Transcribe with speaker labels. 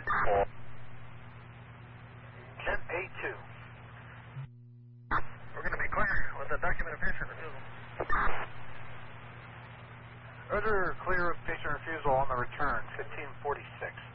Speaker 1: 10-8-2. We're going to be clear with the documented patient refusal. Roger, clear of patient refusal on the return, 1546.